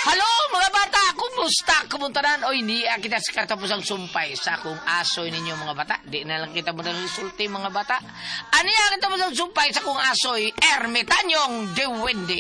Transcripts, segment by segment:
Halo mga bata, kumusta? Kumuntanan? Oy, ni kita sa katapusang sumpay sa akong asoy ninyo mga bata. Di na lang kita mo na resulti mga bata. Ano yan katapusang sumpay sa akong asoy? Ermitanyong de Wendy.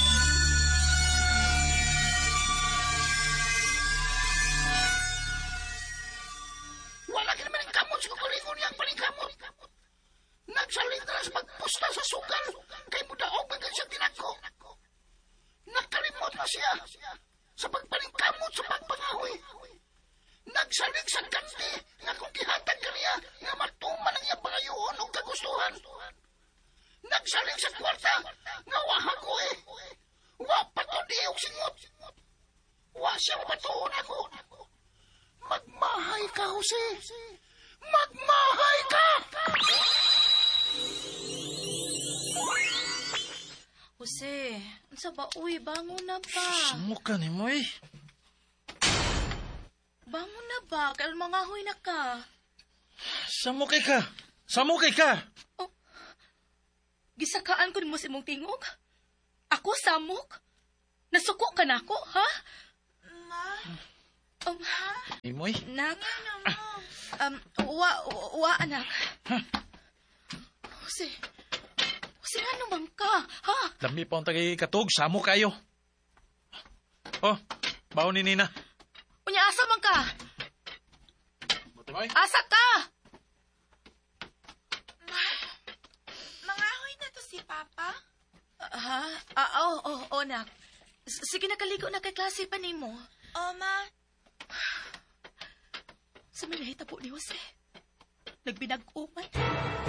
Wala ka naman ang kamot sa kukulingon niyang palingkamot. Nagsalindras magpusta sa sugal, kay mudaog bagan siya tinako. Nakalimot na siya sa pagpalingkamot sa pagpangahoy. Nagsalig sa kanti nga kung gihatag ka niya nga matuman ang iyang pangayoon o kagustuhan. Nagsalig sa kwarta nga wahag ko Wapato di og singot. Wa siya matuon ako. Magmahay ka, Jose. Magmahay ka! Jose, unsa ba? Uy, bangon na ba? Sumuka ni mo eh. Bangon na ba? Kalmangahoy na ka. Samukay ka. Samukay ka. Oh, gisakaan ko mo sa imong tingog? Ako, samok? Nasuko ka na ako, ha? Ma? Imoy? Nak? Anak. Jose, ano bang ka, ha? Lami pa ang tagay katog. Samo kayo. Oh, baon ni Nina. Unya, asa man ka? Buti Asa ka? Mangahoy na to si Papa? Oo, nak. Sige, nakaligo na kay klase pa nimo. Ma. Sa may nahita po ni Jose. Nagbinag-uman.